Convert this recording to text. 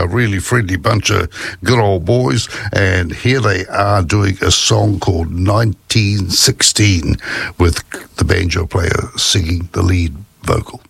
really friendly bunch of good old boys, and here they are doing a song called 1916 with the banjo player singing the lead vocal.